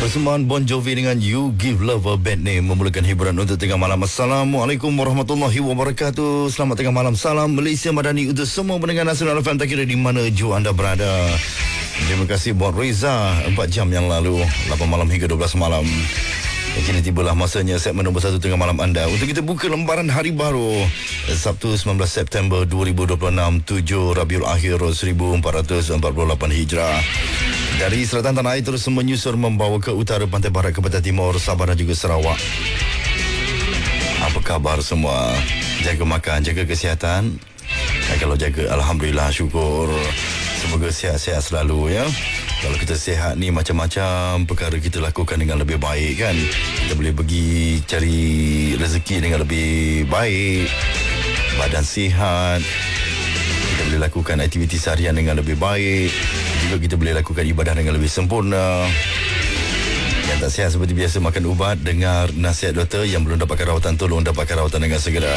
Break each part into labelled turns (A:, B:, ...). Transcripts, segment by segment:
A: Persembahan Bon Jovi dengan You Give Love a Bad Name memulakan hiburan untuk tengah malam. Assalamualaikum warahmatullahi wabarakatuh. Selamat tengah malam. Salam Malaysia Madani untuk semua pendengar Nasional FM tak kira di mana jua anda berada. Terima kasih buat Reza 4 jam yang lalu, 8 malam hingga 12 malam. Kini tibalah masanya segmen nombor 1 tengah malam anda untuk kita buka lembaran hari baru Sabtu 19 September 2026, 7 Rabiul Akhir 1448 Hijrah. Dari selatan tanah air terus menyusur membawa ke utara, pantai barat ke pantai timur, Sabah dan juga Sarawak. Apa khabar semua? Jaga makan, jaga kesihatan. Kalau jaga, alhamdulillah, syukur. Semoga sihat-sihat selalu ya. Kalau kita sihat ni, macam-macam perkara kita lakukan dengan lebih baik kan. Kita boleh pergi cari rezeki dengan lebih baik, badan sihat. Kita boleh lakukan aktiviti seharian dengan lebih baik. Juga kita boleh lakukan ibadah dengan lebih sempurna. Yang tak sihat seperti biasa makan ubat, dengar nasihat doktor. Yang belum dapatkan rawatan, tolong dapatkan rawatan dengan segera.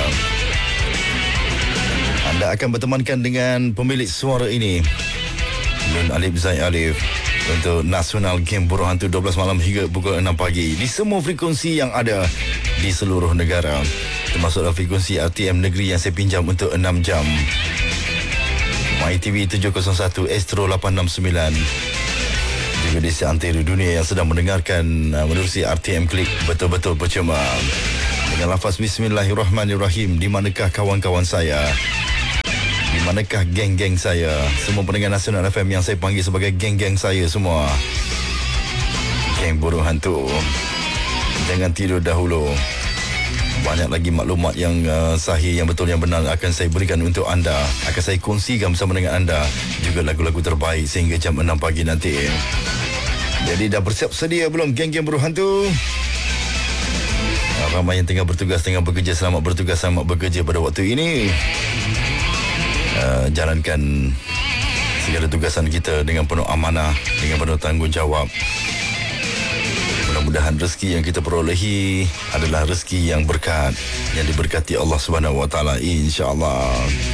A: Anda akan bertemankan dengan pemilik suara ini, Nun Alif Zaid Alif, untuk Nasional Game Buruh Hantu 12 malam hingga pukul 6 pagi di semua frekuensi yang ada di seluruh negara, termasuklah frekuensi RTM negeri yang saya pinjam untuk 6 jam, MyTV 701, Astro 869, juga di seantero dunia yang sedang mendengarkan menerusi RTM Klik betul-betul percuma. Dengan lafaz Bismillahirrahmanirrahim. Di manakah kawan-kawan saya? Di manakah geng-geng saya? Semua pendengar Nasional FM yang saya panggil sebagai geng-geng saya semua. Geng Buruh Hantu. Jangan tidur dahulu. Banyak lagi maklumat yang sahih, yang betul, yang benar akan saya berikan untuk anda. Akan saya kongsikan bersama dengan anda. Juga lagu-lagu terbaik sehingga jam 6 pagi nanti. Jadi dah bersiap sedia belum geng-geng Buruh Hantu? Ramai yang tengah bertugas, tengah bekerja. Selamat bertugas, selamat bekerja pada waktu ini. Jalankan segala tugasan kita dengan penuh amanah, dengan penuh tanggungjawab. Mudah-mudahan rezeki yang kita perolehi adalah rezeki yang berkat, yang diberkati Allah Subhanahu Wa Taala, insya-Allah.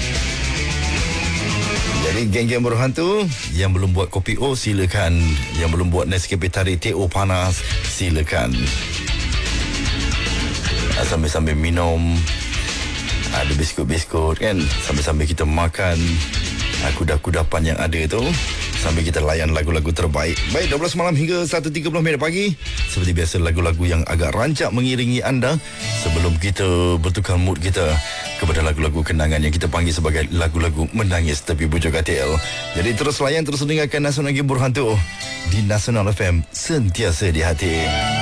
A: Jadi geng-geng Buruh Hantu yang belum buat kopi O silakan, yang belum buat Nescafe tarik TO panas silakan. Sambil-sambil minum, ada biskut-biskut kan, sambil-sambil kita makan kudapan yang ada tu, sambil kita layan lagu-lagu terbaik. Baik, 12 malam hingga 1.30 pagi. Seperti biasa, lagu-lagu yang agak rancak mengiringi anda sebelum kita bertukar mood kita kepada lagu-lagu kenangan yang kita panggil sebagai lagu-lagu menangis tepi bujur katil. Jadi terus layan, terus dengarkan Nasional Game Buruh Hantu di Nasional FM, sentiasa di hati.